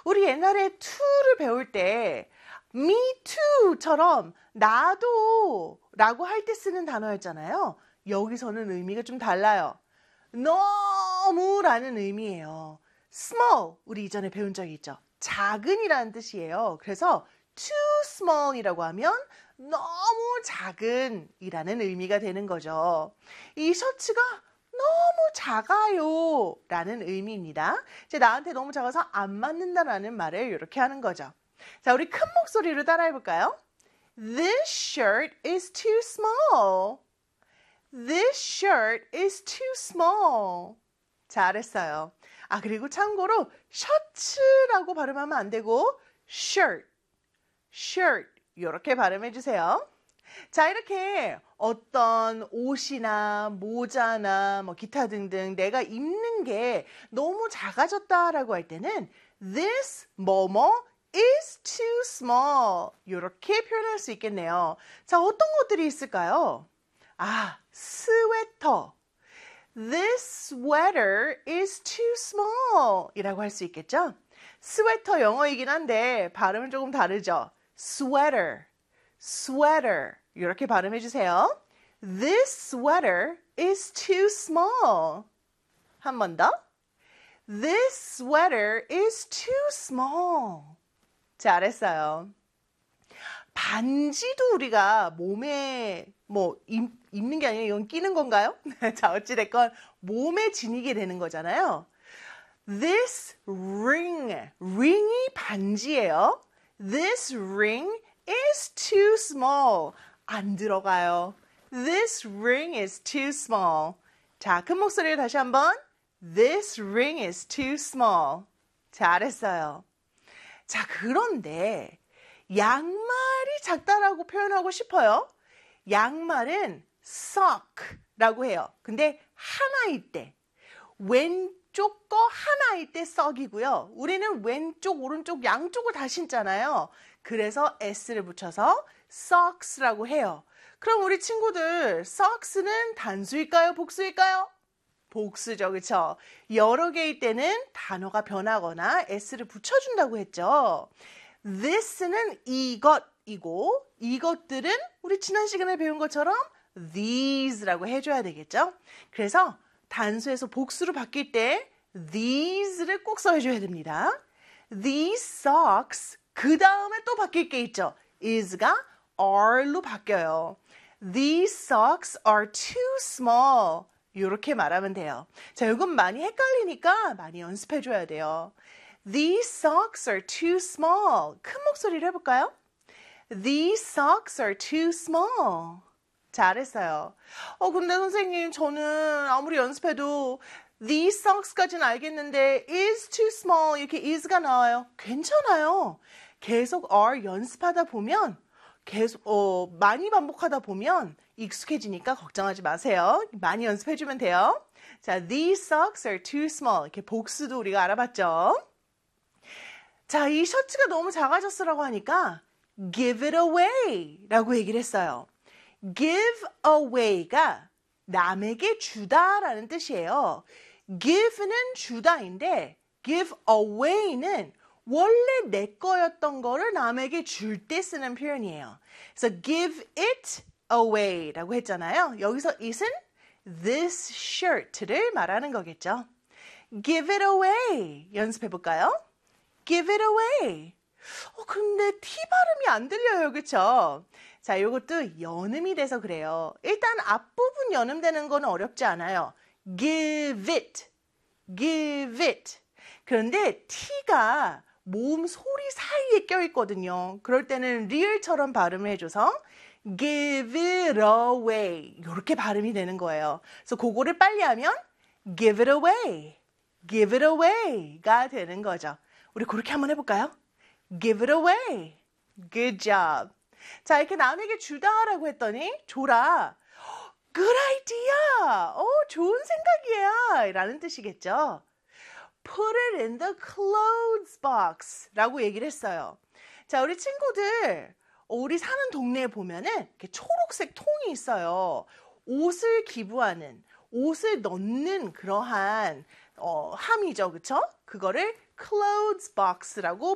우리 옛날에 to를 배울 때 me too처럼 나도 라고 할 때 쓰는 단어였잖아요. 여기서는 의미가 좀 달라요. 너무라는 의미예요. small, 우리 이전에 배운 적이 있죠. 작은이라는 뜻이에요. 그래서 too small이라고 하면 너무 작은이라는 의미가 되는 거죠. 이 셔츠가 너무 작아요 라는 의미입니다. 이제 나한테 너무 작아서 안 맞는다라는 말을 이렇게 하는 거죠. 자, 우리 큰 목소리로 따라해 볼까요? This shirt is too small. This shirt is too small. 잘했어요. 아, 그리고 참고로 셔츠라고 발음하면 안 되고 shirt, shirt 이렇게 발음해 주세요. 자, 이렇게 어떤 옷이나 모자나 뭐 기타 등등 내가 입는 게 너무 작아졌다라고 할 때는 this 뭐뭐 is too small 이렇게 표현할 수 있겠네요. 자, 어떤 것들이 있을까요? 아, 스웨터. This sweater is too small 이라고 할 수 있겠죠? 스웨터 영어이긴 한데 발음은 조금 다르죠? sweater, sweater 이렇게 발음해 주세요. This sweater is too small. 한 번 더. This sweater is too small. 잘했어요. 반지도 우리가 몸에 입는 게 아니라 이건 끼는 건가요? 자, 어찌됐건 몸에 지니게 되는 거잖아요. This ring, ring이 반지예요. This ring is too small. 안 들어가요. This ring is too small. 자, 큰 목소리로 다시 한번. This ring is too small. 잘했어요. 자, 그런데 양말이 작다라고 표현하고 싶어요. 양말은 sock라고 해요. 근데 하나일 때, 왼쪽 거 하나일 때 sock이고요. 우리는 왼쪽, 오른쪽 양쪽을 다 신잖아요. 그래서 s를 붙여서 socks라고 해요. 그럼 우리 친구들, socks는 단수일까요? 복수일까요? 복수죠, 그쵸? 여러 개일 때는 단어가 변하거나 s를 붙여준다고 했죠. this는 이것이고 이것들은 우리 지난 시간에 배운 것처럼 these라고 해줘야 되겠죠. 그래서 단수에서 복수로 바뀔 때 these를 꼭 써줘야 됩니다. These socks 그 다음에 또 바뀔 게 있죠. is가 are로 바뀌어요. These socks are too small. 이렇게 말하면 돼요. 자, 이건 많이 헷갈리니까 많이 연습해줘야 돼요. These socks are too small. 큰 목소리로 해볼까요? These socks are too small. 잘했어요. 근데 선생님, 저는 아무리 연습해도 these socks까지는 알겠는데 is too small 이렇게 is가 나와요. 괜찮아요. 계속 are 연습하다 보면 계속 많이 반복하다 보면 익숙해지니까 걱정하지 마세요. 많이 연습해주면 돼요. 자, these socks are too small. 이렇게 복수도 우리가 알아봤죠. 자, 이 셔츠가 너무 작아졌어라고 하니까 give it away 라고 얘기를 했어요. give away가 남에게 주다라는 뜻이에요. give는 주다인데 give away는 원래 내 거였던 거를 남에게 줄 때 쓰는 표현이에요. 그래서 give it away 라고 했잖아요. 여기서 it은 this shirt를 말하는 거겠죠. give it away 연습해 볼까요? give it away. 근데 T 발음이 안 들려요. 그쵸? 자, 이것도 연음이 돼서 그래요. 일단 앞부분 연음되는 건 어렵지 않아요. give it, give it. 그런데 T가 모음 소리 사이에 껴있거든요. 그럴 때는 리을처럼 발음을 해줘서 give it away 이렇게 발음이 되는 거예요. 그래서 그거를 빨리 하면 give it away, give it away가 되는 거죠. 우리 그렇게 한번 해볼까요? give it away. Good job. 자, 이렇게 남에게 주다라고 했더니 줘라. Good idea. 좋은 생각이야. 라는 뜻이겠죠. Put it in the clothes box 라고 얘기를 했어요. 자, 우리 친구들, 우리 사는 동네에 보면은 이렇게 초록색 통이 있어요. 옷을 기부하는, 옷을 넣는 그러한 함이죠. 그쵸? 그거를 clothes box라고